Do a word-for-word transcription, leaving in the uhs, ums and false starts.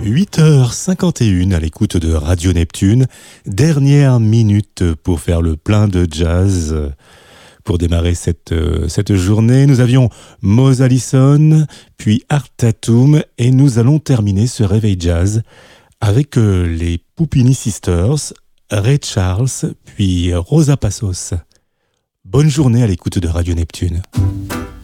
huit heures cinquante et une à l'écoute de Radio Neptune. Dernière minute pour faire le plein de jazz. Pour démarrer cette, cette journée, nous avions Mose Allison, puis Art Tatum, et nous allons terminer ce réveil jazz avec les Puppini Sisters, Ray Charles, puis Rosa Passos. Bonne journée à l'écoute de Radio Neptune.